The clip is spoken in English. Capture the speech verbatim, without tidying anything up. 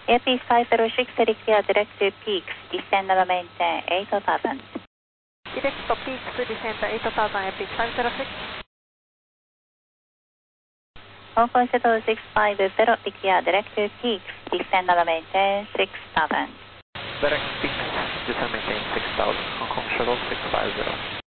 Airpiece five zero six, very clear, direct to peaks, descend and maintain eight thousand. Direct to peaks, descend eight thousand, Airpiece five zero six. Hong Kong Shuttle six five zero, clear, direct to peaks, descend and maintain six thousand. Direct peaks, descend maintain six thousand, Hong Kong Shuttle six five zero.